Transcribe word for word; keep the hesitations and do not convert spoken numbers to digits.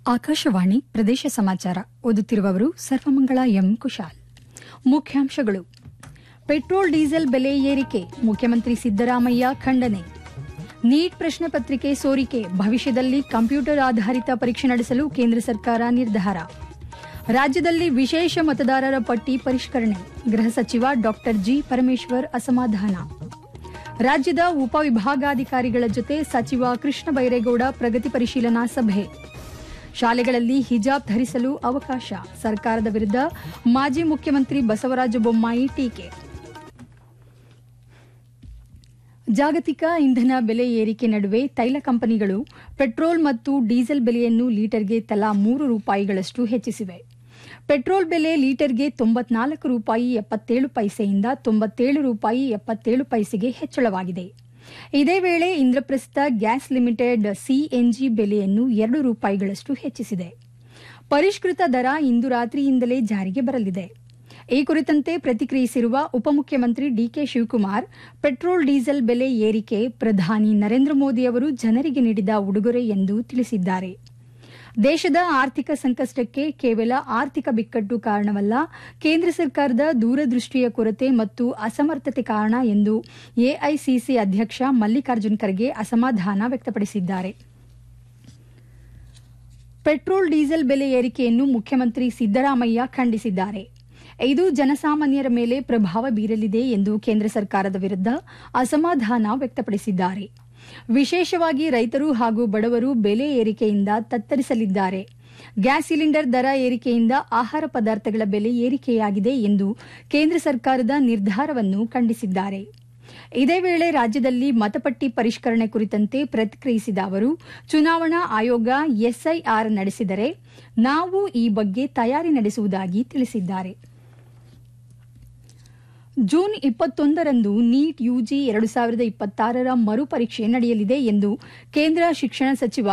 ಆಕಾಶವಾಣಿ ಪ್ರದೇಶ ಸಮಾಚಾರ ಓದುತ್ತಿರುವವರು ಸರ್ವಮಂಗಳ ಎಂ ಕುಶಾಲ್. ಮುಖ್ಯಾಂಶಗಳು: ಪೆಟ್ರೋಲ್ ಡೀಸೆಲ್ ಬೆಲೆ ಏರಿಕೆ, ಮುಖ್ಯಮಂತ್ರಿ ಸಿದ್ದರಾಮಯ್ಯ ಖಂಡನೆ. ನೀಟ್ ಪ್ರಶ್ನೆ ಪತ್ರಿಕೆ ಸೋರಿಕೆ, ಭವಿಷ್ಯದಲ್ಲಿ ಕಂಪ್ಯೂಟರ್ ಆಧಾರಿತ ಪರೀಕ್ಷೆ ನಡೆಸಲು ಕೇಂದ್ರ ಸರ್ಕಾರ ನಿರ್ಧಾರ. ರಾಜ್ಯದಲ್ಲಿ ವಿಶೇಷ ಮತದಾರರ ಪಟ್ಟಿ ಪರಿಷ್ಕರಣೆ, ಗೃಹ ಸಚಿವ ಡಾ ಜಿ ಪರಮೇಶ್ವರ್ ಅಸಮಾಧಾನ. ರಾಜ್ಯದ ಉಪವಿಭಾಗಾಧಿಕಾರಿಗಳ ಜೊತೆ ಸಚಿವ ಕೃಷ್ಣ ಬೈರೇಗೌಡ ಪ್ರಗತಿ ಪರಿಶೀಲನಾ ಸಭೆ. ಶಾಲೆಗಳಲ್ಲಿ ಹಿಜಾಬ್ ಧರಿಸಲು ಅವಕಾಶ, ಸರ್ಕಾರದ ವಿರುದ್ಧ ಮಾಜಿ ಮುಖ್ಯಮಂತ್ರಿ ಬಸವರಾಜ ಬೊಮ್ಮಾಯಿ ಟೀಕೆ. ಜಾಗತಿಕ ಇಂಧನ ಬೆಲೆ ಏರಿಕೆ ನಡುವೆ ತೈಲ ಕಂಪನಿಗಳು ಪೆಟ್ರೋಲ್ ಮತ್ತು ಡೀಸೆಲ್ ಬೆಲೆಯನ್ನು ಲೀಟರ್ಗೆ ತಲಾ ಮೂರು ರೂಪಾಯಿಗಳಷ್ಟು ಹೆಚ್ಚಿಸಿವೆ. ಪೆಟ್ರೋಲ್ ಬೆಲೆ ಲೀಟರ್ಗೆ ತೊಂಬತ್ನಾಲ್ಕು ರೂಪಾಯಿ ಎಪ್ಪತ್ತೇಳು ಪೈಸೆಯಿಂದ ತೊಂಬತ್ತೇಳು ರೂಪಾಯಿ ಎಪ್ಪತ್ತೇಳು ಪೈಸೆಗೆ ಹೆಚ್ಚಳವಾಗಿದೆ. ಇದೇ ವೇಳೆ ಇಂದ್ರಪ್ರಸ್ಥ ಗ್ಯಾಸ್ ಲಿಮಿಟೆಡ್ ಸಿಎನ್ಜಿ ಬೆಲೆಯನ್ನು ಎರಡು ರೂಪಾಯಿಗಳಷ್ಟು ಹೆಚ್ಚಿಸಿದೆ. ಪರಿಷ್ಕೃತ ದರ ಇಂದು ರಾತ್ರಿಯಿಂದಲೇ ಜಾರಿಗೆ ಬರಲಿದೆ. ಈ ಕುರಿತಂತೆ ಪ್ರತಿಕ್ರಿಯಿಸಿರುವ ಉಪಮುಖ್ಯಮಂತ್ರಿ ಡಿಕೆ ಶಿವಕುಮಾರ್, ಪೆಟ್ರೋಲ್ ಡೀಸೆಲ್ ಬೆಲೆ ಏರಿಕೆ ಪ್ರಧಾನಿ ನರೇಂದ್ರ ಮೋದಿ ಅವರು ಜನರಿಗೆ ನೀಡಿದ ಉಡುಗೊರೆ ಎಂದು ತಿಳಿಸಿದ್ದಾರೆ. ದೇಶದ ಆರ್ಥಿಕ ಸಂಕಷ್ಟಕ್ಕೆ ಕೇವಲ ಆರ್ಥಿಕ ಬಿಕ್ಕಟ್ಟು ಕಾರಣವಲ್ಲ, ಕೇಂದ್ರ ಸರ್ಕಾರದ ದೂರದೃಷ್ಟಿಯ ಕೊರತೆ ಮತ್ತು ಅಸಮರ್ಥತೆ ಕಾರಣ ಎಂದು ಎಐಸಿಸಿ ಅಧ್ಯಕ್ಷ ಮಲ್ಲಿಕಾರ್ಜುನ್ ಖರ್ಗೆ ಅಸಮಾಧಾನ ವ್ಯಕ್ತಪಡಿಸಿದ್ದಾರೆ. ಪೆಟ್ರೋಲ್ ಡೀಸೆಲ್ ಬೆಲೆ ಏರಿಕೆಯನ್ನು ಮುಖ್ಯಮಂತ್ರಿ ಸಿದ್ದರಾಮಯ್ಯ ಖಂಡಿಸಿದ್ದಾರೆ. ಇದು ಜನಸಾಮಾನ್ಯರ ಮೇಲೆ ಪ್ರಭಾವ ಬೀರಲಿದೆ ಎಂದು ಕೇಂದ್ರ ಸರ್ಕಾರದ ವಿರುದ್ಧ ಅಸಮಾಧಾನ ವ್ಯಕ್ತಪಡಿಸಿದ್ದಾರೆ. ವಿಶೇಷವಾಗಿ ರೈತರು ಹಾಗೂ ಬಡವರು ಬೆಲೆ ಏರಿಕೆಯಿಂದ ತತ್ತರಿಸಲಿದ್ದಾರೆ. ಗ್ಯಾಸ್ ಸಿಲಿಂಡರ್ ದರ ಏರಿಕೆಯಿಂದ ಆಹಾರ ಪದಾರ್ಥಗಳ ಬೆಲೆ ಏರಿಕೆಯಾಗಿದೆ ಎಂದು ಕೇಂದ್ರ ಸರ್ಕಾರದ ನಿರ್ಧಾರವನ್ನು ಖಂಡಿಸಿದ್ದಾರೆ. ಇದೇ ವೇಳೆ ರಾಜ್ಯದಲ್ಲಿ ಮತಪಟ್ಟಿ ಪರಿಷ್ಕರಣೆ ಕುರಿತಂತೆ ಪ್ರತಿಕ್ರಿಯಿಸಿದ ಅವರು, ಚುನಾವಣಾ ಆಯೋಗ ಎಸ್ಐಆರ್ ನಡೆಸಿದರೆ ನಾವು ಈ ಬಗ್ಗೆ ತಯಾರಿ ನಡೆಸುವುದಾಗಿ ತಿಳಿಸಿದ್ದಾರೆ. ಜೂನ್ ಇಪ್ಪತ್ತೊಂದರಂದು ನೀಟ್ ಯುಜಿ ಎರಡು ಸಾವಿರದ ಇಪ್ಪತ್ತಾರರ ಮರುಪರೀಕ್ಷೆ ನಡೆಯಲಿದೆ ಎಂದು ಕೇಂದ್ರ ಶಿಕ್ಷಣ ಸಚಿವ